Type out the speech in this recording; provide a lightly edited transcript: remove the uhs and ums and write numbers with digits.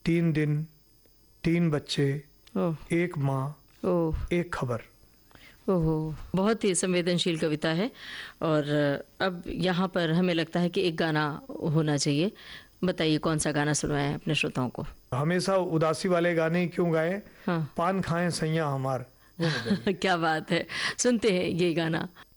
3 दिन, 3 बच्चे, ओह 1 माँ, ओह 1 खबर। ओहो, बहुत ही संवेदनशील कविता है। और अब यहाँ पर हमें लगता है कि एक गाना होना चाहिए। बताइए कौन सा गाना सुनवाएं अपने श्रोताओं को। हमेशा उदासी वाले गाने क्यों गाए, हाँ पान खाएं सैया हमार, वो बताइए। क्या बात है, सुनते हैं ये गाना।